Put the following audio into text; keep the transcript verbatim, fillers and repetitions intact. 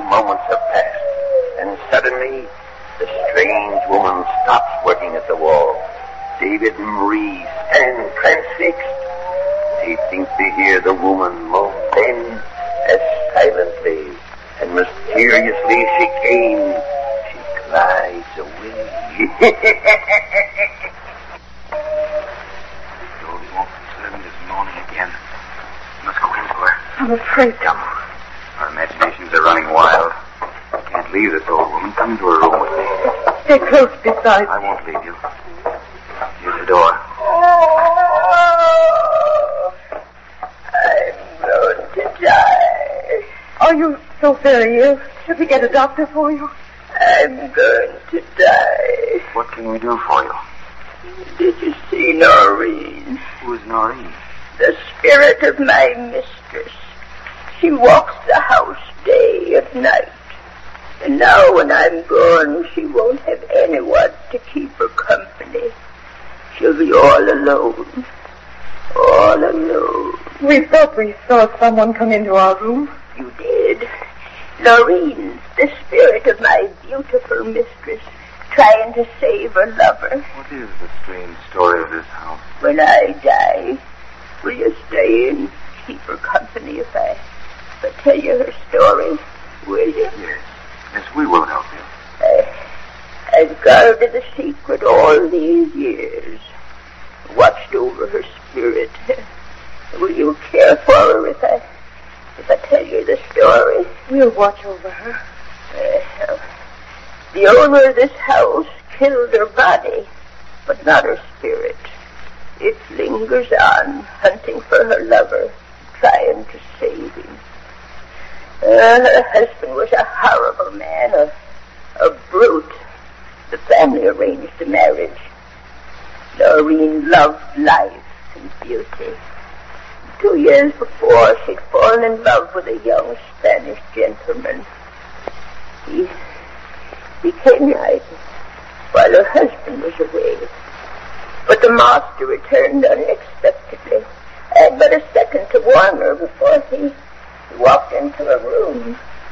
moments have passed, and suddenly the strange woman stops working at the wall. David and Marie stand transfixed. They think they hear the woman moan. Then, as silently and mysteriously she came, she glides away. Goldie won't disturb me this morning again. Let's go in for her. I'm afraid to. Our imaginations are running wild. Can't leave this old woman. Come into her room with me. Stay close beside me. I won't leave you. Here's the door. I'm going to die. Are you so very ill? Should we get a doctor for you? I'm going to die. What can we do for you? Did you see Noreen? Who is Noreen? The spirit of my mistress. She walks the house day and night. And now when I'm gone, she won't have anyone to keep her company. She'll be all alone. All alone. We thought we saw someone come into our room. You did. Noreen, the spirit of my beautiful mistress, trying to save her lover. What is the strange story of this house? When I die, will you stay and keep her company if I, if I tell you her story? Will you? Yes. Yes, we will help you. I, I've guarded the secret all these years. Watched over her spirit. Will you care for her if I, if I tell you the story? We'll watch over her. Uh, the owner of this house killed her body, but not her spirit. It lingers on, hunting for her lover, trying to save him. Uh, her husband was a horrible man, a, a brute. The family arranged the marriage. Noreen loved life and beauty. Two years before, she'd fallen in love with a young Spanish gentleman. He, he came right while her husband was away. But the master returned unexpectedly. I had but a second to warn her before he walked into a room.